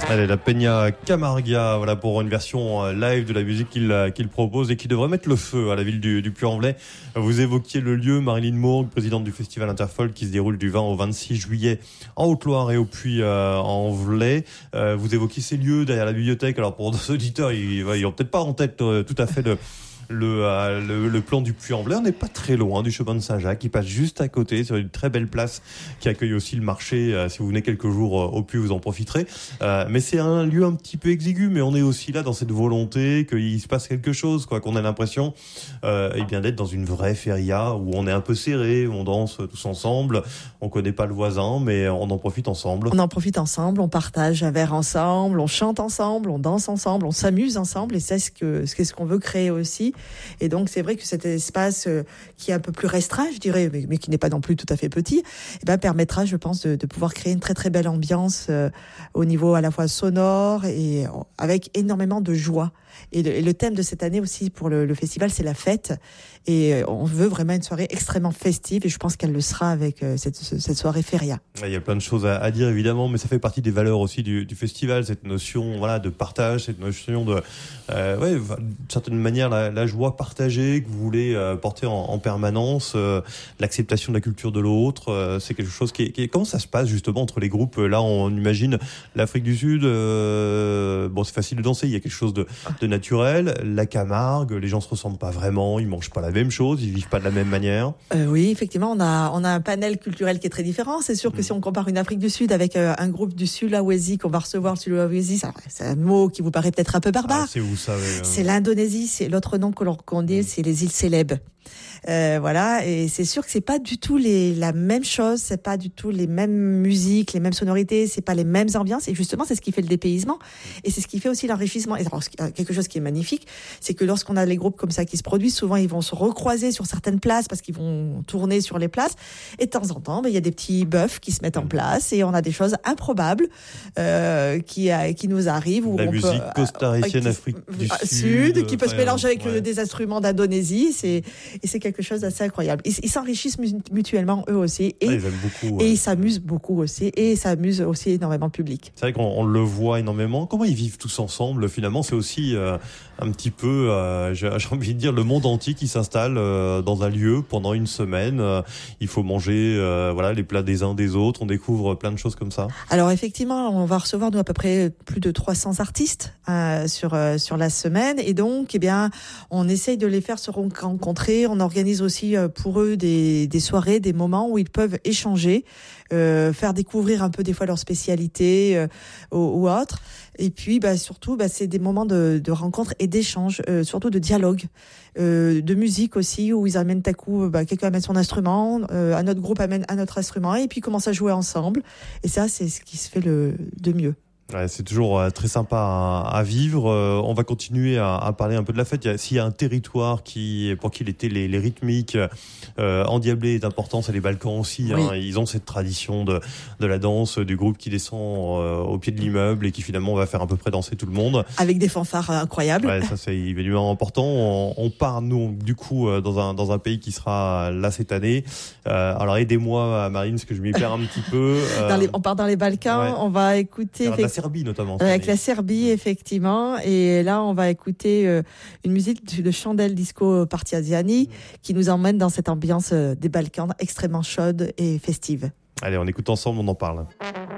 Allez, la Peña Camarga, voilà pour une version live de la musique qu'il propose et qui devrait mettre le feu à la ville du Puy-en-Velay. Vous évoquiez le lieu, Marilyn Mourgue, présidente du festival Interfolk qui se déroule du 20 au 26 juillet en Haute-Loire et au Puy-en-Velay. Vous évoquiez ces lieux derrière la bibliothèque. Alors pour nos auditeurs, ils n'ont peut-être pas en tête tout à fait le plan du Puy-en-Velay. On n'est pas très loin du chemin de Saint-Jacques, qui passe juste à côté sur une très belle place qui accueille aussi le marché. Si vous venez quelques jours au Puy, vous en profiterez. Mais c'est un lieu un petit peu exigu, mais on est aussi là dans cette volonté qu'il se passe quelque chose, quoi, qu'on a l'impression d'être dans une vraie feria où on est un peu serré, où on danse tous ensemble. On connaît pas le voisin, mais on en profite ensemble. On en profite ensemble, on partage un verre ensemble, on chante ensemble, on danse ensemble, on s'amuse ensemble, et c'est ce qu'on veut créer aussi. Et donc c'est vrai que cet espace qui est un peu plus restreint, je dirais, mais qui n'est pas non plus tout à fait petit, permettra, je pense, de pouvoir créer une très très belle ambiance au niveau à la fois sonore et avec énormément de joie. Et le thème de cette année aussi pour le festival, c'est la fête. Et on veut vraiment une soirée extrêmement festive, et je pense qu'elle le sera avec cette soirée feria. Il y a plein de choses à dire évidemment, mais ça fait partie des valeurs aussi du festival, cette notion de partage, cette notion de d'une certaine manière la joie partagée que vous voulez porter en permanence, l'acceptation de la culture de l'autre. C'est quelque chose qui est comment ça se passe justement entre les groupes. Là on imagine l'Afrique du Sud, c'est facile de danser, il y a quelque chose de naturel. La Camargue, les gens se ressemblent pas vraiment, ils mangent pas la même chose, ils vivent pas de la même manière. Oui, effectivement, on a un panel culturel qui est très différent. C'est sûr que si on compare une Afrique du Sud avec un groupe du Sulawesi qu'on va recevoir, le Sulawesi, c'est un mot qui vous paraît peut-être un peu barbare. C'est où vous savez. C'est l'Indonésie, c'est l'autre nom que l'on connaît, c'est les îles Célèbes. Et c'est sûr que c'est pas du tout la même chose, c'est pas du tout les mêmes musiques, les mêmes sonorités, c'est pas les mêmes ambiances, et justement c'est ce qui fait le dépaysement, et c'est ce qui fait aussi l'enrichissement. Et alors, quelque chose qui est magnifique, c'est que lorsqu'on a les groupes comme ça qui se produisent, souvent ils vont se recroiser sur certaines places parce qu'ils vont tourner sur les places, et de temps en temps il y a des petits bœufs qui se mettent en place, et on a des choses improbables qui nous arrivent, où la musique costaricienne, Afrique du Sud qui peut se mélanger avec des instruments d'Indonésie, et c'est quelque chose d'assez incroyable. Ils s'enrichissent mutuellement eux aussi, et ils aiment beaucoup, et ils s'amusent beaucoup aussi, et ça amuse aussi énormément le public. C'est vrai qu'on le voit énormément. Comment ils vivent tous ensemble finalement, c'est aussi un petit peu, j'ai envie de dire, le monde entier qui s'installe dans un lieu pendant une semaine. Il faut manger les plats des uns des autres, on découvre plein de choses comme ça. Alors effectivement, on va recevoir nous à peu près plus de 300 artistes sur la semaine, et donc on essaye de les faire se rencontrer. On organise aussi pour eux des soirées, des moments où ils peuvent échanger, faire découvrir un peu des fois leur spécialité ou autre. Et puis surtout c'est des moments de rencontre et d'échange, surtout de dialogue, de musique aussi, où ils amènent à coup quelqu'un amène son instrument, un autre groupe amène un autre instrument, et puis commencent à jouer ensemble. Et ça, c'est ce qui se fait de mieux. Ouais, c'est toujours très sympa à vivre. On va continuer à parler un peu de la fête. S'il y a un territoire pour qui les rythmiques endiablées est important, c'est les Balkans aussi. Oui. Ils ont cette tradition de la danse, du groupe qui descend au pied de l'immeuble et qui finalement va faire à peu près danser tout le monde. Avec des fanfares incroyables. Ouais, ça c'est évidemment important. On part nous du coup dans un pays qui sera là cette année. Alors aidez-moi Marine, parce que je m'y perds un petit peu. On part dans les Balkans. On va écouter la Serbie notamment. Avec la Serbie, effectivement. Et là, on va écouter une musique de Chandelle Disco Partigiani qui nous emmène dans cette ambiance des Balkans extrêmement chaude et festive. Allez, on écoute ensemble, on en parle.